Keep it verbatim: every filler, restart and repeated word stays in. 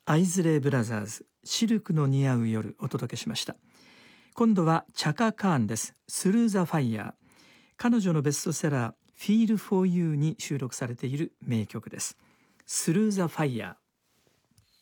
アイズレイブラザーズ、シルクの似合う夜お届けしました。今度はチャカ・カーンです。スルー・ザ・ファイヤー。彼女のベストセラー Feel for You に収録されている名曲です。スルー・ザ・ファイヤー。